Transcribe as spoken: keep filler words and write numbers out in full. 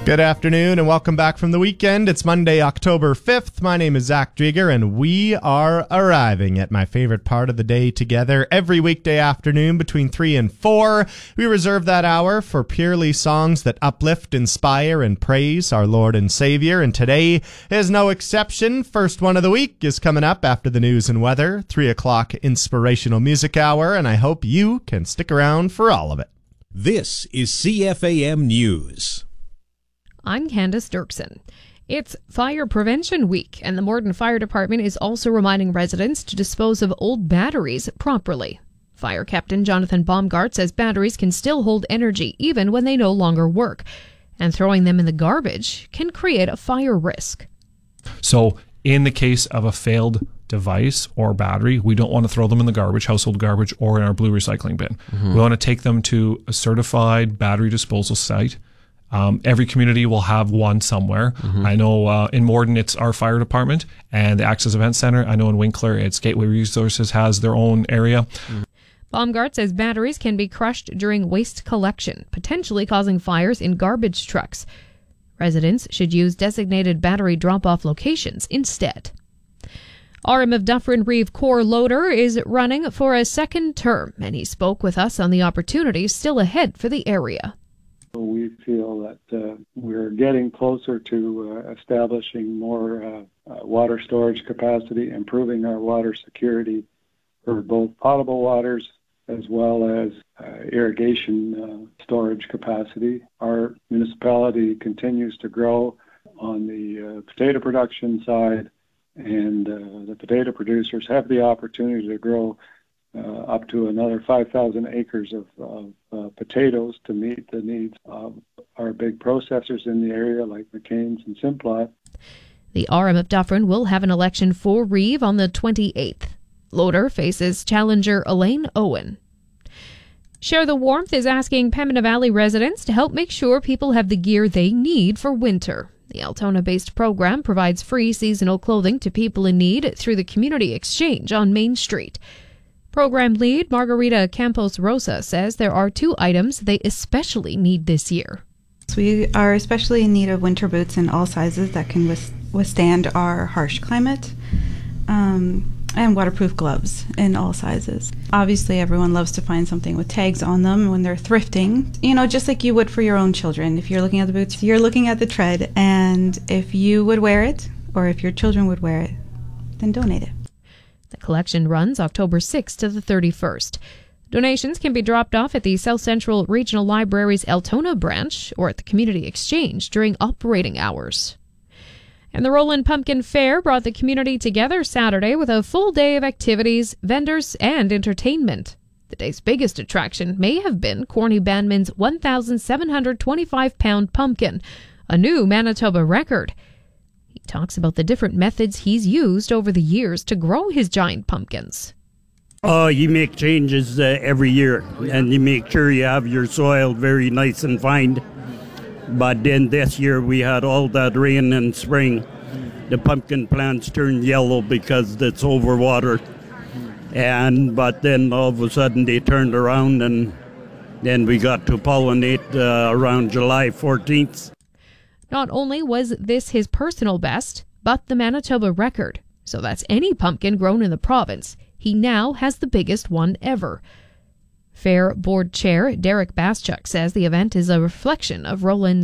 Good afternoon and welcome back from the weekend. It's Monday, October fifth. My name is Zach Drieger and we are arriving at my favorite part of the day together every weekday afternoon between three and four. We reserve that hour for purely songs that uplift, inspire, and praise our Lord and Savior. And today is no exception. First one of the week is coming up after the news and weather, three o'clock inspirational music hour, and I hope you can stick around for all of it. This is C F A M News. I'm Candace Dirksen. It's Fire Prevention Week, and the Morden Fire Department is also reminding residents to dispose of old batteries properly. Fire Captain Jonathan Baumgart says batteries can still hold energy even when they no longer work, and throwing them in the garbage can create a fire risk. So in the case of a failed device or battery, we don't want to throw them in the garbage, household garbage, or in our blue recycling bin. Mm-hmm. We want to take them to a certified battery disposal site. Um, every community will have one somewhere. Mm-hmm. I know uh, in Morden it's our fire department and the Access Event Center. I know in Winkler it's Gateway Resources has their own area. Mm-hmm. Baumgart says batteries can be crushed during waste collection, potentially causing fires in garbage trucks. Residents should use designated battery drop-off locations instead. R M of Dufferin Reeve Corps Loader is running for a second term, and he spoke with us on the opportunities still ahead for the area. We feel that uh, we're getting closer to uh, establishing more uh, uh, water storage capacity, improving our water security for both potable waters as well as uh, irrigation uh, storage capacity. Our municipality continues to grow on the uh, potato production side, and uh, the potato producers have the opportunity to grow Uh, up to another five thousand acres of, of uh, potatoes to meet the needs of our big processors in the area like McCain's and Simplot. The R M of Dufferin will have an election for Reeve on the twenty-eighth. Loader faces challenger Elaine Owen. Share the Warmth is asking Pembina Valley residents to help make sure people have the gear they need for winter. The Altona-based program provides free seasonal clothing to people in need through the Community Exchange on Main Street. Program lead Margarita Campos Rosa says there are two items they especially need this year. We are especially in need of winter boots in all sizes that can withstand our harsh climate, um, and waterproof gloves in all sizes. Obviously, everyone loves to find something with tags on them when they're thrifting, you know, just like you would for your own children. If you're looking at the boots, you're looking at the tread, and if you would wear it, or if your children would wear it, then donate it. The collection runs October sixth to the thirty-first. Donations can be dropped off at the South Central Regional Library's Altona branch or at the Community Exchange during operating hours. And the Roland Pumpkin Fair brought the community together Saturday with a full day of activities, vendors, and entertainment. The day's biggest attraction may have been Corny Bandman's one thousand seven hundred twenty-five pound pumpkin, a new Manitoba record. He talks about the different methods he's used over the years to grow his giant pumpkins. Oh, you make changes uh, every year, and you make sure you have your soil very nice and fine. But then this year we had all that rain in spring. The pumpkin plants turned yellow because it's overwatered. And but then all of a sudden they turned around, and then we got to pollinate uh, around July fourteenth. Not only was this his personal best, but the Manitoba record. So that's any pumpkin grown in the province. He now has the biggest one ever. Fair Board Chair Derek Baschuk says the event is a reflection of Roland's